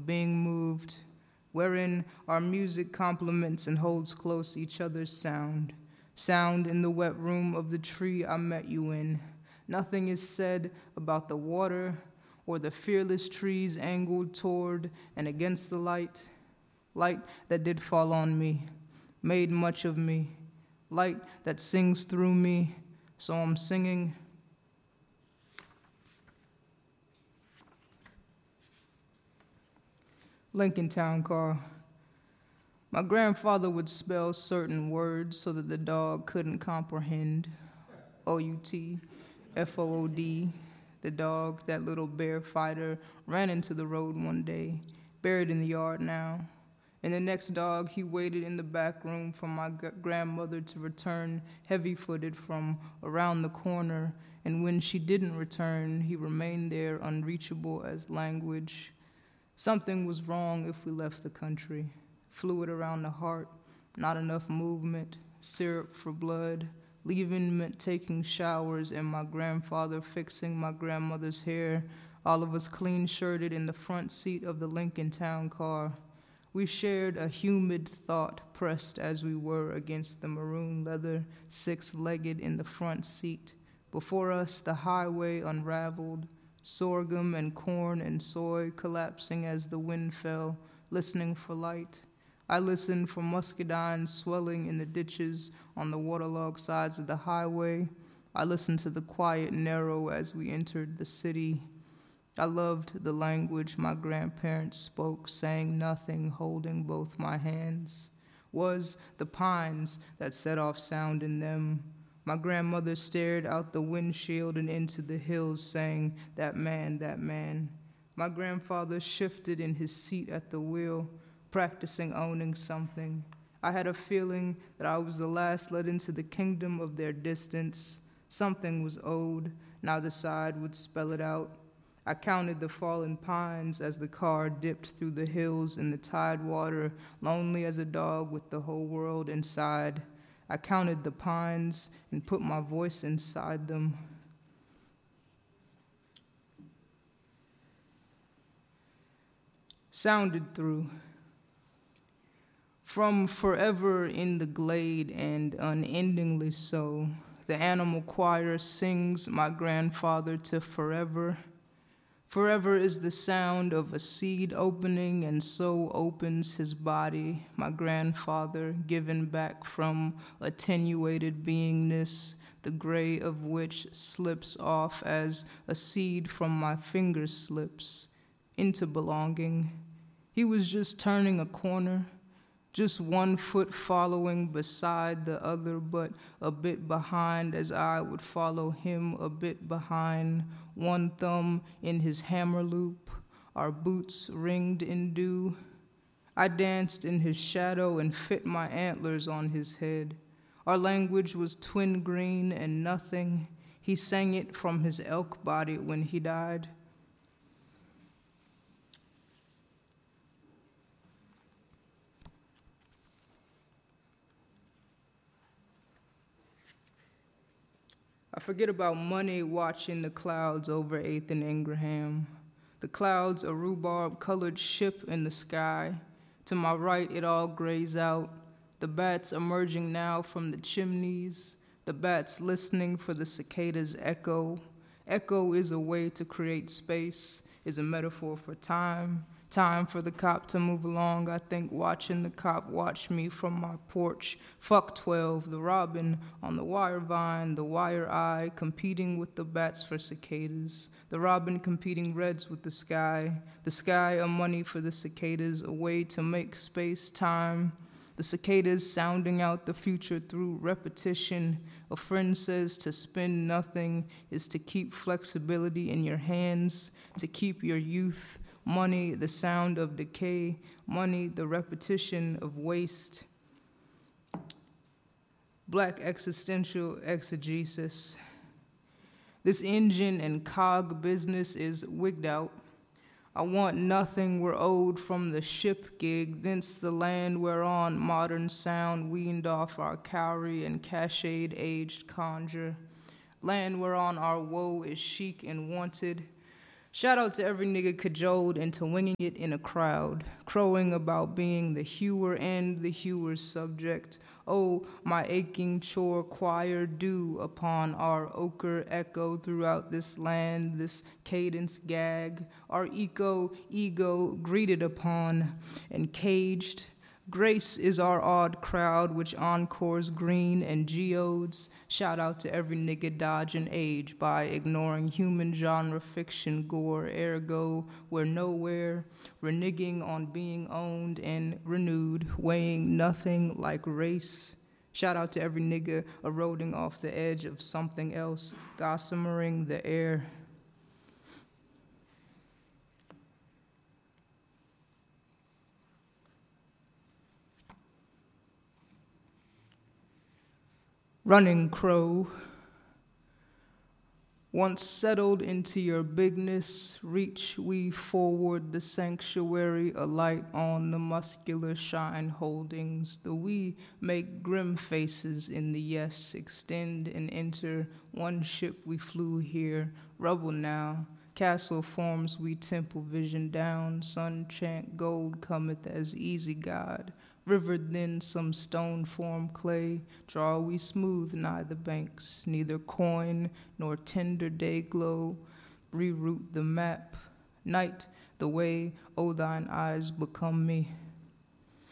being moved, wherein our music complements and holds close each other's sound. Sound in the wet room of the tree I met you in. Nothing is said about the water or the fearless trees angled toward and against the light. Light that did fall on me, made much of me. Light that sings through me, so I'm singing. Lincoln Town Car. My grandfather would spell certain words so that the dog couldn't comprehend. O-U-T, F-O-O-D. The dog, that little bear fighter, ran into the road one day, buried in the yard now. And the next dog, he waited in the back room for my grandmother to return heavy-footed from around the corner. And when she didn't return, he remained there unreachable as language. Something was wrong if we left the country. Fluid around the heart, not enough movement, syrup for blood. Leaving meant taking showers and my grandfather fixing my grandmother's hair, all of us clean-shirted in the front seat of the Lincoln Town Car. We shared a humid thought pressed as we were against the maroon leather, six-legged in the front seat. Before us, the highway unraveled, sorghum and corn and soy collapsing as the wind fell, listening for light. I listened for muscadines swelling in the ditches on the waterlogged sides of the highway. I listened to the quiet narrow as we entered the city. I loved the language my grandparents spoke, saying nothing, holding both my hands. Was the pines that set off sound in them. My grandmother stared out the windshield and into the hills, saying, that man, that man. My grandfather shifted in his seat at the wheel, practicing owning something. I had a feeling that I was the last let into the kingdom of their distance. Something was owed, neither side would spell it out. I counted the fallen pines as the car dipped through the hills in the tide water, lonely as a dog with the whole world inside. I counted the pines and put my voice inside them. Sounded through. From forever in the glade and unendingly so, the animal choir sings my grandfather to forever. Forever is the sound of a seed opening, and so opens his body, my grandfather, given back from attenuated beingness, the gray of which slips off as a seed from my finger slips, into belonging. He was just turning a corner, just 1 foot following beside the other, but a bit behind as I would follow him a bit behind, 1 thumb in his hammer loop, our boots ringed in dew. I danced in his shadow and fit my antlers on his head. Our language was twin green and nothing. He sang it from his elk body when he died. I forget about money watching the clouds over 8th and Ingraham. The clouds, a rhubarb-colored ship in the sky. To my right, it all grays out. The bats emerging now from the chimneys. The bats listening for the cicadas' echo. Echo is a way to create space, is a metaphor for time. Time for the cop to move along. I think watching the cop watch me from my porch. Fuck 12, the robin on the wire vine, the wire eye competing with the bats for cicadas. The robin competing reds with the sky a money for the cicadas, a way to make space, time. The cicadas sounding out the future through repetition. A friend says to spend nothing is to keep flexibility in your hands, to keep your youth. Money, the sound of decay. Money, the repetition of waste. Black existential exegesis. This engine and cog business is wigged out. I want nothing we're owed from the ship gig, thence the land whereon modern sound weaned off our cowrie and cached aged conjure. Land whereon our woe is chic and wanted. Shout out to every nigga cajoled into winging it in a crowd, crowing about being the hewer and the hewer's subject. Oh, my aching chore choir due upon our ochre echo throughout this land, this cadence gag, our ego greeted upon and caged. Grace is our odd crowd which encores green and geodes. Shout out to every nigga dodging age by ignoring human genre fiction gore, ergo we're nowhere, reneging on being owned and renewed, weighing nothing like race. Shout out to every nigga eroding off the edge of something else, gossamering the air. Running crow, once settled into your bigness, reach we forward the sanctuary, alight on the muscular shine holdings. The we make grim faces in the yes, extend and enter. One ship we flew here, rubble now. Castle forms we temple vision down. Sun chant gold cometh as easy God. River then some stone form clay, draw we smooth nigh the banks, neither coin nor tender day glow, reroute the map. Night, the way, oh thine eyes become me.